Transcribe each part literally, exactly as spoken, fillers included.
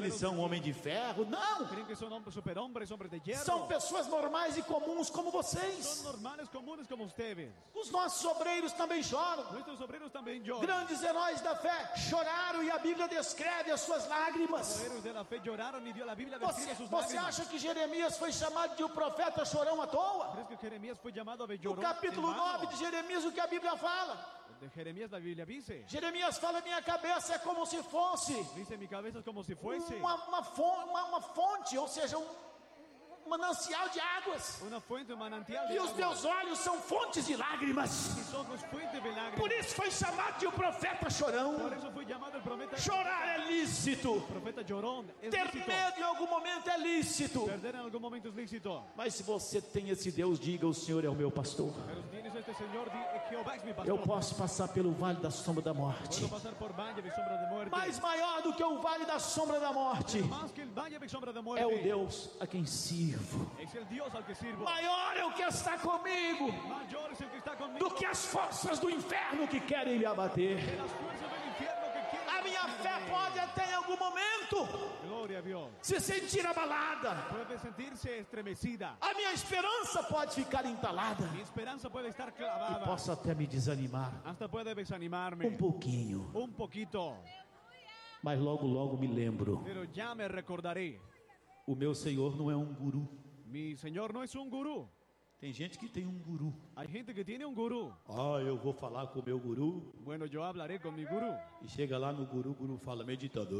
eles são homem de ferro. Não! Creen que son hombres, superhombres, hombres de hierro. São pessoas normais e comuns como vocês. Son normales, comunes como ustedes. Os nossos obreiros também choram. Nuestros obreros también lloran. Grandes heróis da fé choraram e a Bíblia descreve as suas lágrimas. Los héroes de la fe lloraron y dio la Biblia Você, describe sus você lágrimas. acha que Jeremias foi chamado de o profeta chorão à toa? ¿Crees que Jeremías fue llamado a No llorón? capítulo en vano? nove de Jeremias, o que a Bíblia fala? De Jeremías la Biblia dice. Jeremias fala: minha cabeça é como se fosse Dice, mi cabeza es como si fuese uma, uma, fonte, uma, uma fonte, ou seja, um, um manancial de águas. una fuente, un manantial de E os agua. meus olhos são fontes de lágrimas. Mis ojos fuentes de lágrimas. Por isso foi chamado de o profeta Por chorão. eso fue llamado el profeta. Chorar é lícito. El profeta llorón. Es Ter lícito. medo em algum momento é lícito. Perder en algún momento es lícito. Mas se você tem esse Deus, diga: o Senhor é o meu pastor. Pero si tienes este Señor, di, Jehová es mi pastor. Eu posso passar pelo vale da sombra da morte, Puedo pasar por valle de sombra de muerte. mas maior do que o vale da sombra da morte Más que el valle de sombra de muerte. é o Deus a quem sirvo. Es el Dios al que sirvo. Maior é o que está comigo Mayor es el que está conmigo. do que as forças do inferno que querem me abater. Que las fuerzas del infierno que quieren. A minha fé pode até em algum momento Gloria a Dios. se sentir abalada. Puede sentirse estremecida. A minha esperança pode ficar entalada. Mi esperanza puede estar E clavada. posso até me desanimar Hasta puede desanimarme. um pouquinho. Un poquito. Mas logo, logo me lembro: Pero ya me recordaré. o meu Senhor não é um guru. Mi Señor no es un gurú. Tem gente que tem um guru. Hay gente que tiene un gurú. Ah, eu vou falar com o meu guru. Bueno, yo hablaré con mi gurú. E chega lá no guru, o guru fala: meditador.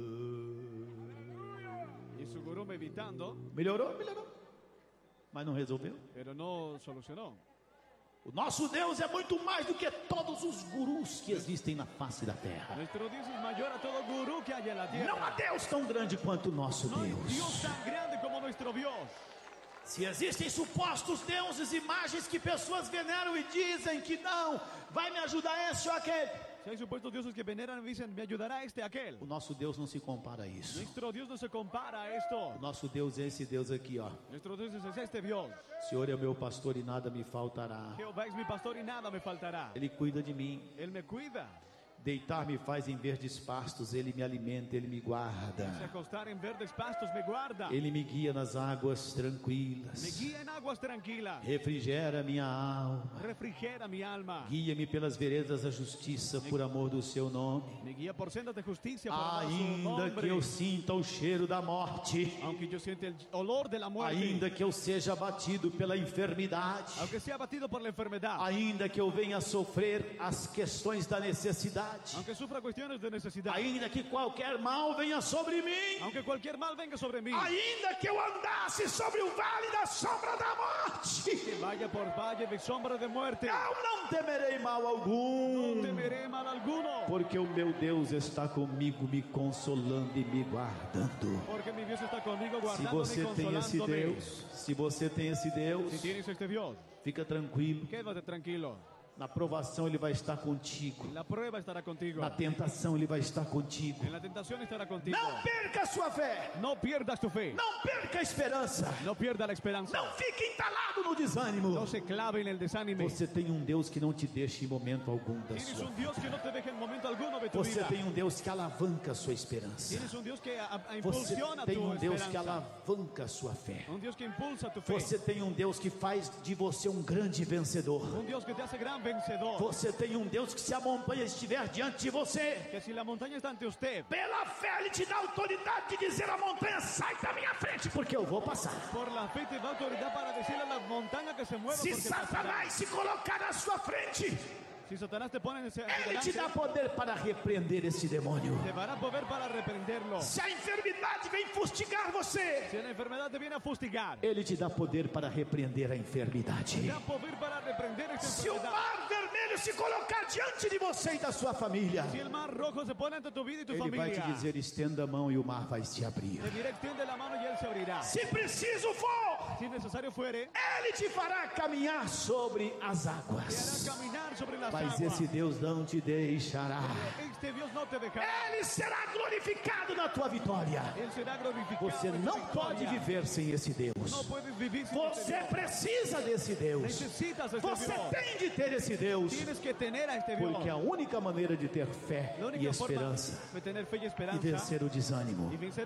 Y su gurú meditando, Melhorou? Melhorou. Mas não resolveu. pero no solucionó. O nosso Deus é muito mais do que todos os gurus que existem na face da terra. Nuestro Dios es mayor a todo gurú que haya en la Não há tierra. Deus tão grande quanto o nosso No hay Dios Deus. tan grande como nuestro Dios. Se existem supostos deuses, imagens que pessoas veneram e dizem que não, vai me ajudar esse ou aquele. Si hay supuestos dioses que veneran y dicen, me ayudará este, aquel. O nosso Deus não se compara a isso. Nuestro Dios no se compara a esto. O nosso Deus é esse Deus aqui, ó. Nuestro Dios es este Dios. O Senhor é meu pastor e nada me faltará. Jehová es mi pastor y nada me faltará. Ele cuida de mim. Él me cuida. Deitar-me faz em verdes pastos, Ele me alimenta, Ele me Se guarda. acostar en verdes pastos me guarda. Ele me guia nas águas Me tranquilas. guía en aguas tranquilas. Refrigera minha alma. Refrigera mi alma. Guia-me pelas veredas da justiça por amor do seu nome. Me guía por sendas de justicia por amor a su Ainda nombre. que eu sinta o cheiro da morte, Aunque yo sienta el olor de la muerte. ainda que eu seja abatido pela enfermidade, Aunque sea abatido por la enfermedad. ainda que eu venha sofrer as questões da necessidade, Aunque sufra cuestiones de necesidad. ainda que qualquer mal venha sobre mim, Aunque cualquier mal venga sobre mí. ainda que eu andasse sobre o vale da sombra da Que morte, vaya por valle de sombra de muerte. eu não temerei mal algum, No temeré mal alguno. porque o meu Deus está comigo, me consolando e me guardando. Porque mi Dios está conmigo Se guardándome y você tem esse consolándome. Deus, se você tem esse Deus, Si tienes este Dios, fica tranquilo. quédate tranquilo. Na provação Ele vai estar contigo. En la prueba estará contigo. Na tentação Ele vai estar contigo. En la tentación estará contigo. Não perca a sua fé. No pierdas tu fe. Não perca a esperança. No pierda la esperanza. Não fique entalado no desânimo. No se clave en el desánimo. Você tem um Deus que não te deixa em momento algum da Tienes sua un vida. Dios que no te deja en momento alguno de tu Você vida. tem um Deus que alavanca a sua esperança. Tienes un Dios que a- a- Você impulsiona tem tu um Deus que esperanza. alavanca a sua fé. Un Dios que impulsa tu fe. Você tem um Deus que faz de você um grande vencedor. Un Dios que te hace gran vencedor. Você tem um Deus que, se a montanha estiver diante de você, Que si la montaña está ante usted, pela fé Ele te dá autoridade de dizer à montanha: sai da minha frente, porque eu vou passar. por la fe te da autoridad para decirle a la montaña que se mueva. Se porque pasará. Satanás se colocar na sua frente, Si Satanás te pone en ese Ele te delante, dá poder para repreender esse demônio. te dará poder para reprenderlo. Se a enfermidade vem fustigar você, Si la enfermedad te viene a fustigar, Ele te dá poder para repreender a enfermidade. te da poder para reprender esta Se o enfermedad. mar vermelho se colocar diante de você e da sua família, Si el mar rojo se pone ante tu vida y tu Ele vai familia, te dizer: estenda a mão e o mar vai se abrir. te dirá, extiende la mano y él se abrirá. Se preciso for, Si necesario fuere, Ele te fará caminhar sobre as te hará águas. caminar sobre las Mas aguas. esse Deus não te deixará. Este Dios no te dejará. Ele será glorificado na tua vitória. Él será glorificado. Você en tu não pode victoria. viver sem esse Deus. No puedes vivir sin este Você Dios. precisa desse Deus. Necesitas este Você Dios. tem de ter esse Deus. Tienes que tener a este Dios. Porque a única maneira de ter fé La e única forma esperança de tener fe y e esperanza vencer o desânimo y vencer